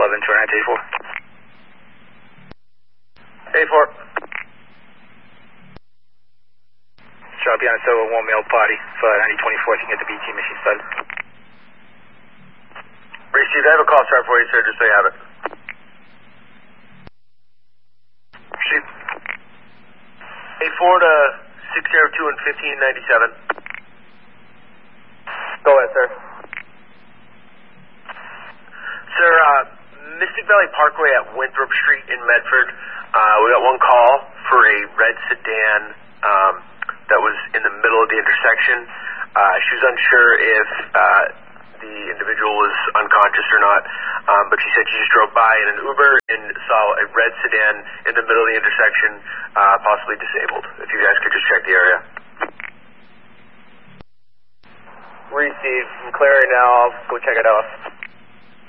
11, 284. 84. Shall be on a 1 male party for 9024. You can get the BT machine started. Received. I have a call start for you, sir, just so you have it. Shoot. 84 to 602 and 1597. Go ahead, sir. Sir, Mystic Valley Parkway at Winthrop Street in Medford. We got one call for a red sedan that was in the middle of the intersection. She was unsure if the individual was unconscious or not, but she said she just drove by in an Uber and saw a red sedan in the middle of the intersection, possibly disabled. If you guys could just check the area. Received. I'm clearing now. I'll go check it out.